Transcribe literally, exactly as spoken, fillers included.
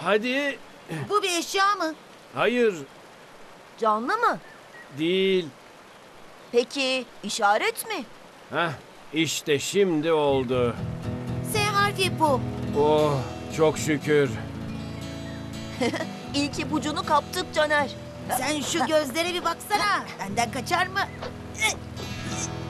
Hadi. Bu bir eşya mı? Hayır, Canlı mı? değil. Peki işaret mi? Heh, işte şimdi oldu. S harfi bu. Oh, çok şükür. İlk ipucunu kaptık Caner. Sen şu gözlere bir baksana. Benden kaçar mı?